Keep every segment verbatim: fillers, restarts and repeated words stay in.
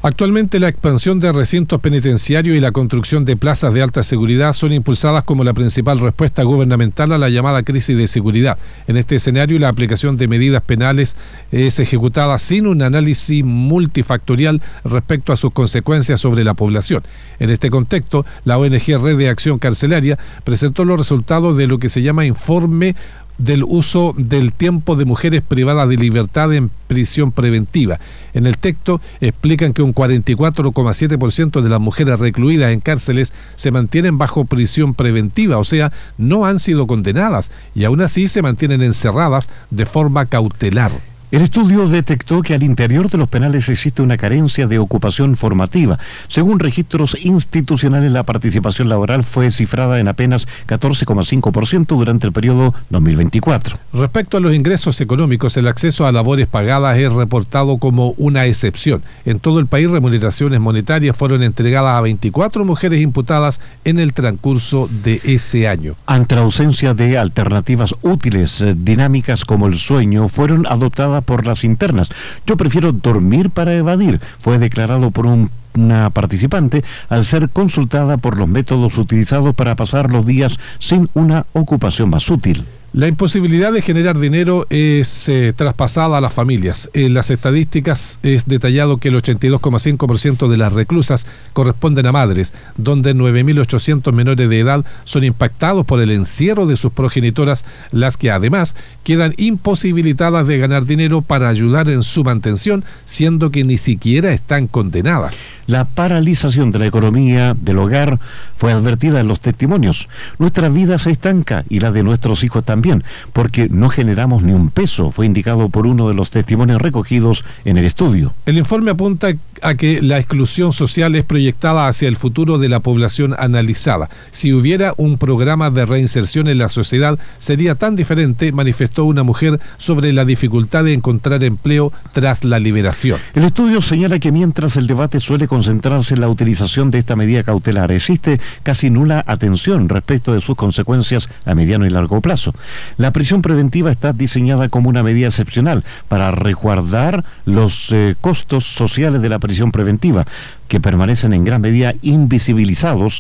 Actualmente la expansión de recintos penitenciarios y la construcción de plazas de alta seguridad son impulsadas como la principal respuesta gubernamental a la llamada crisis de seguridad. En este escenario, la aplicación de medidas penales es ejecutada sin un análisis multifactorial respecto a sus consecuencias sobre la población. En este contexto, la O N G Red de Acción Carcelaria presentó los resultados de lo que se llama Informe del uso del tiempo de mujeres privadas de libertad en prisión preventiva. En el texto explican que un cuarenta y cuatro coma siete por ciento de las mujeres recluidas en cárceles se mantienen bajo prisión preventiva, o sea, no han sido condenadas y aún así se mantienen encerradas de forma cautelar. El estudio detectó que al interior de los penales existe una carencia de ocupación formativa. Según registros institucionales, la participación laboral fue cifrada en apenas catorce coma cinco por ciento durante el periodo dos mil veinticuatro. Respecto a los ingresos económicos, el acceso a labores pagadas es reportado como una excepción. En todo el país, remuneraciones monetarias fueron entregadas a veinticuatro mujeres imputadas en el transcurso de ese año. Ante la ausencia de alternativas útiles, eh, dinámicas como el sueño, fueron adoptadas por las internas. Yo prefiero dormir para evadir, fue declarado por un una participante al ser consultada por los métodos utilizados para pasar los días sin una ocupación más útil. La imposibilidad de generar dinero es eh, traspasada a las familias. En las estadísticas es detallado que el ochenta y dos coma cinco por ciento de las reclusas corresponden a madres, donde nueve mil ochocientos menores de edad son impactados por el encierro de sus progenitoras, las que además quedan imposibilitadas de ganar dinero para ayudar en su mantención, siendo que ni siquiera están condenadas. La paralización de la economía del hogar fue advertida en los testimonios. Nuestra vida se estanca y la de nuestros hijos también, porque no generamos ni un peso, fue indicado por uno de los testimonios recogidos en el estudio. El informe apunta a que la exclusión social es proyectada hacia el futuro de la población analizada. Si hubiera un programa de reinserción en la sociedad, sería tan diferente, manifestó una mujer sobre la dificultad de encontrar empleo tras la liberación. El estudio señala que mientras el debate suele concentrarse en la utilización de esta medida cautelar, existe casi nula atención respecto de sus consecuencias a mediano y largo plazo. La prisión preventiva está diseñada como una medida excepcional para resguardar los eh, costos sociales de la prisión preventiva, que permanecen en gran medida invisibilizados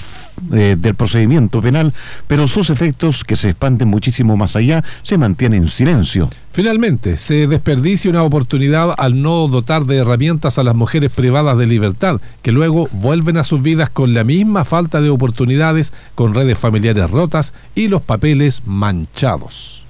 eh, del procedimiento penal, pero sus efectos, que se expanden muchísimo más allá, se mantienen en silencio. Finalmente, se desperdicia una oportunidad al no dotar de herramientas a las mujeres privadas de libertad, que luego vuelven a sus vidas con la misma falta de oportunidades, con redes familiares rotas y los papeles manchados.